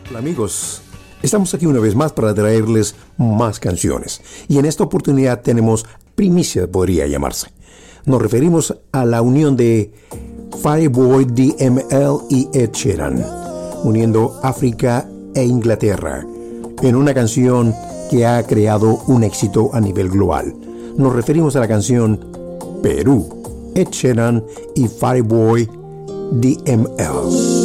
Hola amigos, estamos aquí una vez más para traerles más canciones y en esta oportunidad tenemos primicia, podría llamarse. Nos referimos a la unión de Fireboy DML y Ed Sheeran, uniendo África e Inglaterra en una canción que ha creado un éxito a nivel global. Nos referimos a la canción Perú, Ed Sheeran y Fireboy DML.